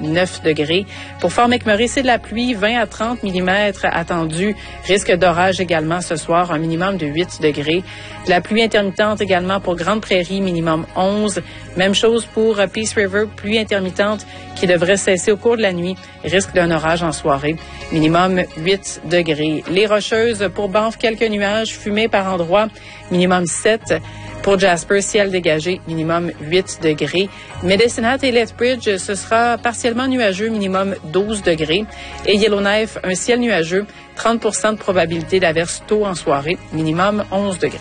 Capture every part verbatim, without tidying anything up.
neuf degrés. Pour Fort McMurray, c'est de la pluie, vingt à trente millimètres attendus. Risque d'orage également ce soir, un minimum de huit degrés. De la pluie intermittente également pour Grande Prairie, minimum onze. Même chose pour Peace River, pluie intermittente qui devrait cesser au cours de la nuit. Risque d'un orage en soirée, minimum huit degrés. Les Rocheuses, pour Banff, quelques nuages, fumée par endroits, minimum sept. Pour Jasper, ciel dégagé, minimum huit degrés. Medicine Hat et Lethbridge, ce sera partiellement nuageux, minimum douze degrés. Et Yellowknife, un ciel nuageux, trente pour cent de probabilité d'averse tôt en soirée, minimum onze degrés.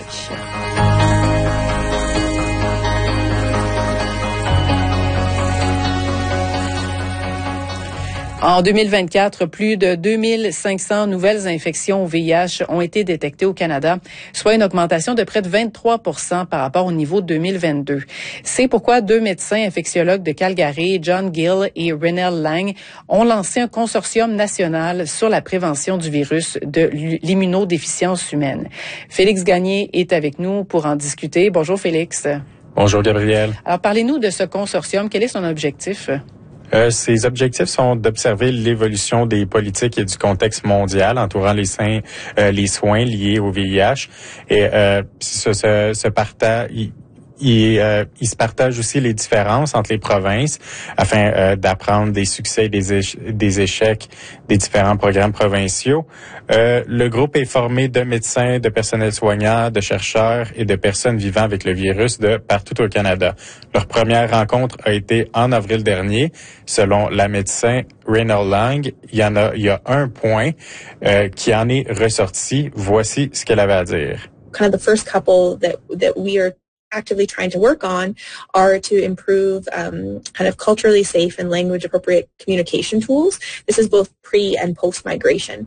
En deux mille vingt-quatre, plus de deux mille cinq cents nouvelles infections au V I H ont été détectées au Canada, soit une augmentation de près de vingt-trois pour cent par rapport au niveau de deux mille vingt-deux. C'est pourquoi deux médecins infectiologues de Calgary, John Gill et Renell Lang, ont lancé un consortium national sur la prévention du virus de l'immunodéficience humaine. Félix Gagné est avec nous pour en discuter. Bonjour Félix. Bonjour Gabriel. Alors parlez-nous de ce consortium. Quel est son objectif? Euh, ces objectifs sont d'observer l'évolution des politiques et du contexte mondial entourant les, soins, euh, les soins liés au V I H. Et euh, ce, ce, ce partage... Il, euh, il se partage aussi les différences entre les provinces afin euh, d'apprendre des succès et des, éche- des échecs des différents programmes provinciaux. Euh, le groupe est formé de médecins, de personnel soignant, de chercheurs et de personnes vivant avec le virus de partout au Canada. Leur première rencontre a été en avril dernier. Selon la médecin Renell Lang, il y en a, il y a un point euh, qui en est ressorti. Voici ce qu'elle avait à dire. Kind of the first couple that that we are actively trying to work on are to improve um, kind of culturally safe and language appropriate communication tools. This is both pre and post migration.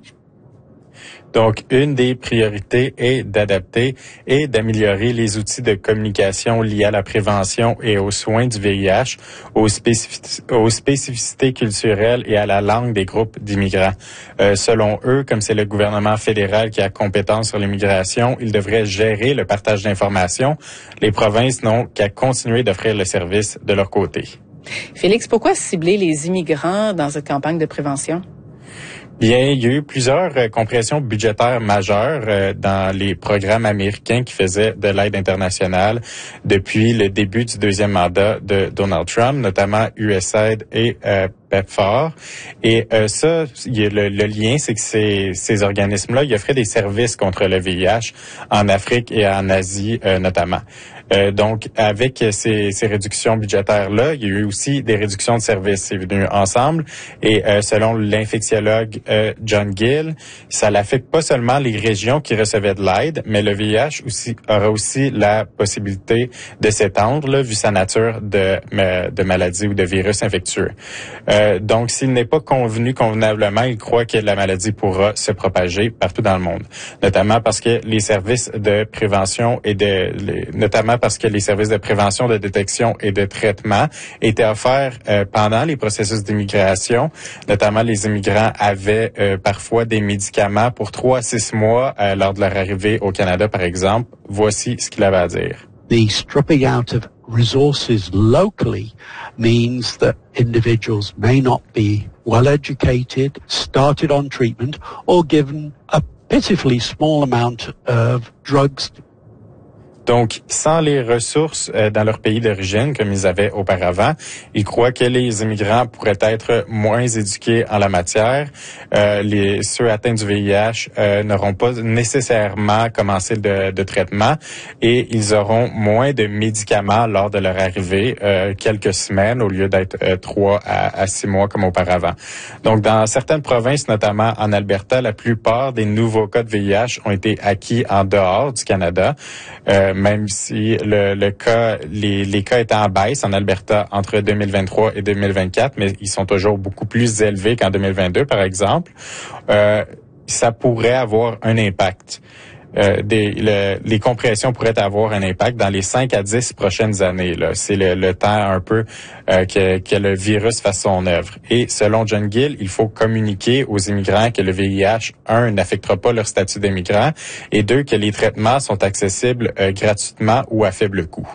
Donc, une des priorités est d'adapter et d'améliorer les outils de communication liés à la prévention et aux soins du V I H, aux, spécific- aux spécificités culturelles et à la langue des groupes d'immigrants. Euh, selon eux, comme c'est le gouvernement fédéral qui a compétence sur l'immigration, il devrait gérer le partage d'informations. Les provinces n'ont qu'à continuer d'offrir le service de leur côté. Félix, pourquoi cibler les immigrants dans cette campagne de prévention? Bien, il y a eu plusieurs euh, compressions budgétaires majeures euh, dans les programmes américains qui faisaient de l'aide internationale depuis le début du deuxième mandat de Donald Trump, notamment U S A I D et euh, PEPFAR. Et euh, ça, il y a le, le lien, c'est que ces, ces organismes-là, ils offraient des services contre le V I H en Afrique et en Asie euh, notamment. Euh, donc, avec ces, ces réductions budgétaires-là, il y a eu aussi des réductions de services. C'est venu ensemble. Et euh, selon l'infectiologue euh, John Gill, ça n'affecte pas seulement les régions qui recevaient de l'aide, mais le V I H aussi, aura aussi la possibilité de s'étendre, là, vu sa nature de, de maladie ou de virus infectieux. Euh, donc, s'il n'est pas convenu convenablement, il croit que la maladie pourra se propager partout dans le monde, notamment parce que les services de prévention et de, les, notamment parce que les services de prévention, de détection et de traitement étaient offerts euh, pendant les processus d'immigration. Notamment, les immigrants avaient euh, parfois des médicaments pour trois à six mois euh, lors de leur arrivée au Canada, par exemple. Voici ce qu'il avait à dire. The stripping out of resources locally means that individuals may not be well educated, started on treatment, or given a pitifully small amount of drugs. Donc, sans les ressources euh, dans leur pays d'origine, comme ils avaient auparavant, ils croient que les immigrants pourraient être moins éduqués en la matière. Euh, les, ceux atteints du V I H euh, n'auront pas nécessairement commencé de, de traitement et ils auront moins de médicaments lors de leur arrivée, euh, quelques semaines au lieu d'être euh, trois à, à six mois comme auparavant. Donc, dans certaines provinces, notamment en Alberta, la plupart des nouveaux cas de V I H ont été acquis en dehors du Canada. Euh, même si le, le cas, les, les cas étaient en baisse en Alberta entre deux mille vingt-trois et deux mille vingt-quatre, mais ils sont toujours beaucoup plus élevés qu'en deux mille vingt-deux, par exemple, euh, ça pourrait avoir un impact. Euh, des, le, les compressions pourraient avoir un impact dans les cinq à dix prochaines années. Là. C'est le, le temps un peu euh, que, que le virus fasse son œuvre. Et selon John Gill, il faut communiquer aux immigrants que le V I H, un, n'affectera pas leur statut d'immigrant, et deux, que les traitements sont accessibles euh, gratuitement ou à faible coût.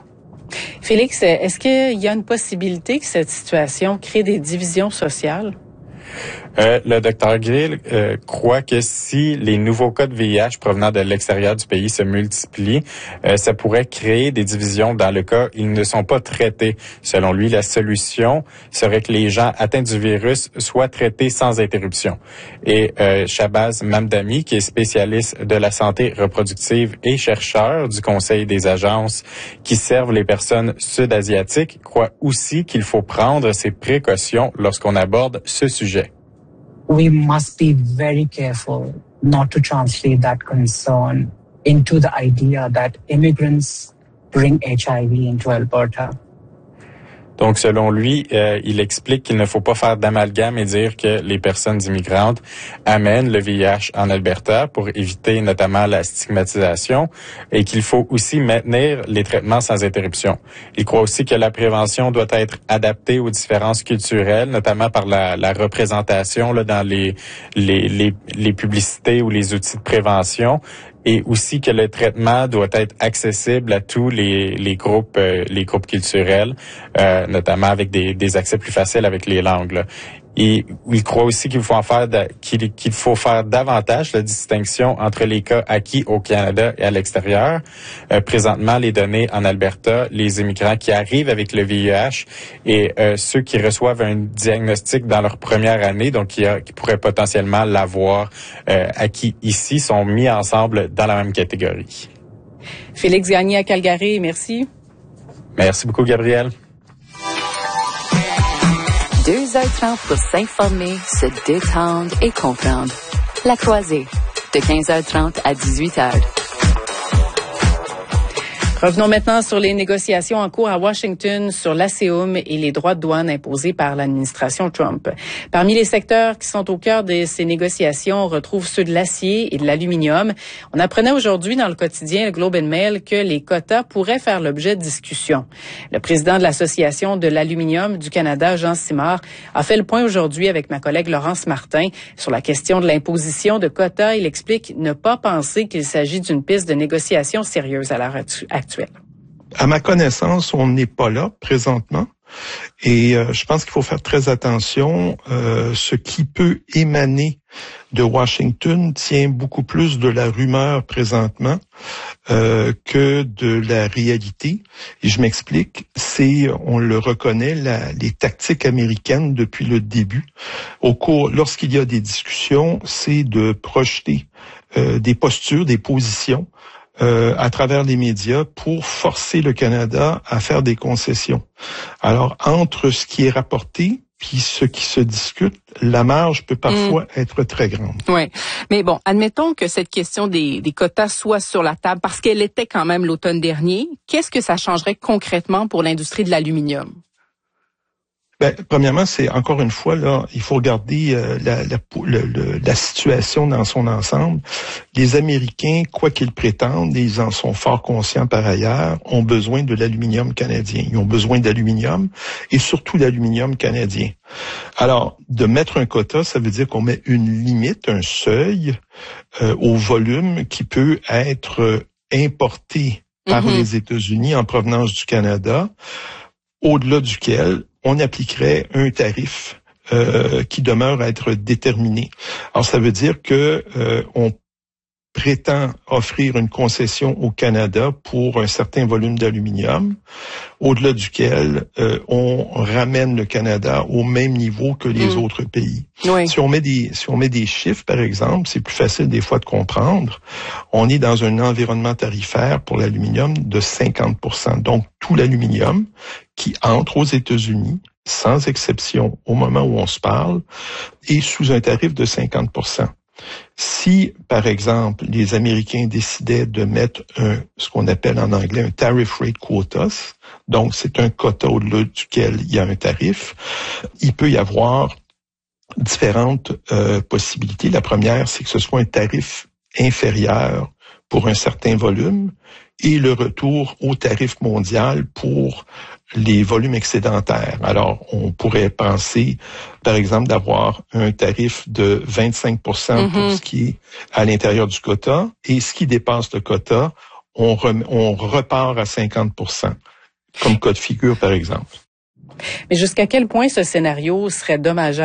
Félix, est-ce qu'il y a une possibilité que cette situation crée des divisions sociales? Euh, le docteur Grill euh, croit que si les nouveaux cas de V I H provenant de l'extérieur du pays se multiplient, euh, ça pourrait créer des divisions dans le cas où ils ne sont pas traités. Selon lui, la solution serait que les gens atteints du virus soient traités sans interruption. Et euh, Shabazz Mamdani, qui est spécialiste de la santé reproductive et chercheur du Conseil des agences qui servent les personnes sud-asiatiques, croit aussi qu'il faut prendre ses précautions lorsqu'on aborde ce sujet. We must be very careful not to translate that concern into the idea that immigrants bring H I V into Alberta. Donc, selon lui, euh, il explique qu'il ne faut pas faire d'amalgame et dire que les personnes immigrantes amènent le V I H en Alberta pour éviter notamment la stigmatisation et qu'il faut aussi maintenir les traitements sans interruption. Il croit aussi que la prévention doit être adaptée aux différences culturelles, notamment par la, la représentation là, dans les, les, les, les publicités ou les outils de prévention. Et aussi que le traitement doit être accessible à tous les, les groupes euh, les groupes culturels, euh, notamment avec des, des accès plus faciles avec les langues. Là. Et il croit aussi qu'il faut en faire de, qu'il, qu'il faut faire davantage la distinction entre les cas acquis au Canada et à l'extérieur. Euh, présentement, les données en Alberta, les immigrants qui arrivent avec le V I H et euh, ceux qui reçoivent un diagnostic dans leur première année, donc qui, a, qui pourraient potentiellement l'avoir euh, acquis ici, sont mis ensemble dans la même catégorie. Félix Gagné à Calgary, merci. Merci beaucoup, Gabrielle. deux heures trente pour s'informer, se détendre et comprendre. La Croisée, de quinze heures trente à dix-huit heures. Revenons maintenant sur les négociations en cours à Washington sur l'ASEUM et les droits de douane imposés par l'administration Trump. Parmi les secteurs qui sont au cœur de ces négociations, on retrouve ceux de l'acier et de l'aluminium. On apprenait aujourd'hui dans le quotidien le Globe and Mail que les quotas pourraient faire l'objet de discussions. Le président de l'Association de l'aluminium du Canada, Jean Simard, a fait le point aujourd'hui avec ma collègue Laurence Martin sur la question de l'imposition de quotas. Il explique ne pas penser qu'il s'agit d'une piste de négociation sérieuse à l'heure actuelle. À ma connaissance, on n'est pas là présentement et euh, je pense qu'il faut faire très attention. Euh, ce qui peut émaner de Washington tient beaucoup plus de la rumeur présentement euh, que de la réalité. Et je m'explique, c'est, on le reconnaît, la, les tactiques américaines depuis le début. Au cours, lorsqu'il y a des discussions, c'est de projeter euh, des postures, des positions Euh, à travers les médias pour forcer le Canada à faire des concessions. Alors, entre ce qui est rapporté puis ce qui se discute, la marge peut parfois mmh. être très grande. Oui, mais bon, admettons que cette question des, des quotas soit sur la table parce qu'elle était quand même l'automne dernier. Qu'est-ce que ça changerait concrètement pour l'industrie de l'aluminium? Ben, premièrement, c'est encore une fois là, il faut regarder euh, la, la, le, le, la situation dans son ensemble. Les Américains, quoi qu'ils prétendent, et ils en sont fort conscients par ailleurs, ont besoin de l'aluminium canadien. Ils ont besoin d'aluminium et surtout d'aluminium canadien. Alors, de mettre un quota, ça veut dire qu'on met une limite, un seuil euh, au volume qui peut être importé par mm-hmm. les États-Unis en provenance du Canada, au-delà duquel on appliquerait un tarif euh, qui demeure à être déterminé. Alors, ça veut dire que euh, on prétend offrir une concession au Canada pour un certain volume d'aluminium, au-delà duquel euh, on ramène le Canada au même niveau que les mmh. autres pays. Oui. Si on met des si on met des chiffres, par exemple, c'est plus facile des fois de comprendre. On est dans un environnement tarifaire pour l'aluminium de cinquante pour cent. Donc, tout l'aluminium qui entre aux États-Unis, sans exception, au moment où on se parle, est sous un tarif de cinquante pour cent. Si, par exemple, les Américains décidaient de mettre un, ce qu'on appelle en anglais un tariff rate quotas, donc c'est un quota au-delà duquel il y a un tarif, il peut y avoir différentes euh, possibilités. La première, c'est que ce soit un tarif inférieur pour un certain volume et le retour au tarif mondial pour les volumes excédentaires. Alors, on pourrait penser, par exemple, d'avoir un tarif de vingt-cinq pour cent mm-hmm. pour ce qui est à l'intérieur du quota, et ce qui dépasse le quota, on, rem- on repart à cinquante pour cent. comme cas de figure, par exemple. Mais jusqu'à quel point ce scénario serait dommageable